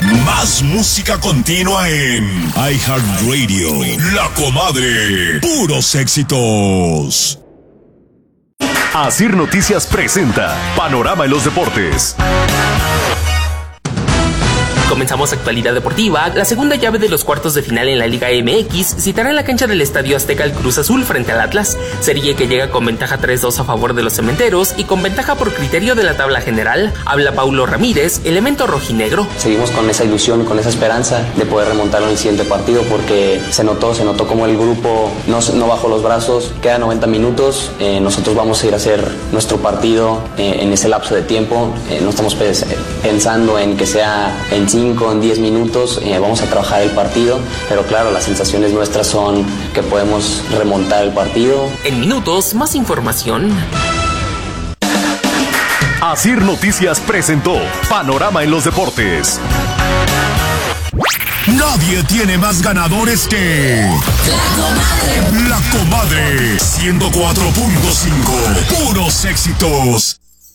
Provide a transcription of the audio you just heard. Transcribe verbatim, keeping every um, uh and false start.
Más música continua en iHeartRadio. La Comadre. Puros éxitos. Asir Noticias presenta Panorama en los Deportes. Comenzamos actualidad deportiva. La segunda llave de los cuartos de final en la Liga M X citará en la cancha del Estadio Azteca al Cruz Azul frente al Atlas, serie que llega con ventaja tres dos a favor de los cementeros y con ventaja por criterio de la tabla general. Habla Paulo Ramírez, elemento rojinegro. Seguimos con esa ilusión, con esa esperanza de poder remontarlo en el siguiente partido, porque se notó, se notó como el grupo no, no bajó los brazos. Quedan noventa minutos, eh, nosotros vamos a ir a hacer nuestro partido eh, en ese lapso de tiempo. Eh, no estamos pensando en que sea en cinco, en diez minutos, eh, vamos a trabajar el partido, pero claro, las sensaciones nuestras son que podemos remontar el partido. En minutos, más información. Asir Noticias presentó Panorama en los Deportes. Nadie tiene más ganadores que La Comadre. La Comadre ciento cuatro punto cinco. Puros éxitos.